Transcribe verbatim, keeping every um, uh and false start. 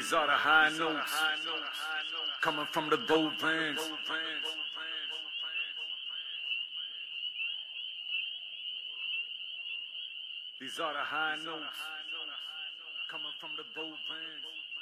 These are the high notes coming from the gold vans. These are the high notes coming from the gold vans.